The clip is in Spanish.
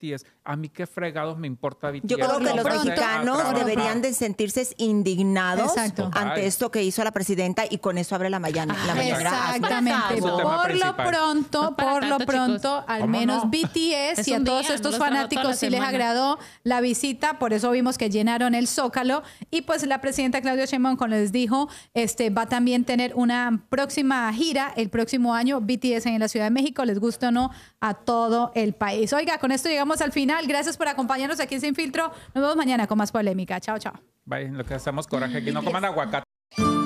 BTS. A mí qué fregados me importa BTS. Yo creo que los mexicanos deberían de sentirse indignados ante esto que hizo la presidenta y con eso abre la mañana. Exactamente. Por lo pronto, al menos BTS y a todos estos fanáticos sí les agradó la visita, por eso vimos que llenaron el Zócalo y pues la presidenta Claudia Sheinbaum, como les dijo, va a también tener una próxima gira el próximo año, BTS en la Ciudad de México, les gusta o no, a todo el país. Oiga, con esto llegamos al final. Gracias por acompañarnos aquí en Sin Filtro. Nos vemos mañana con más polémica. Chao, chao. Bye, lo que hacemos coraje aquí, no coman aguacate.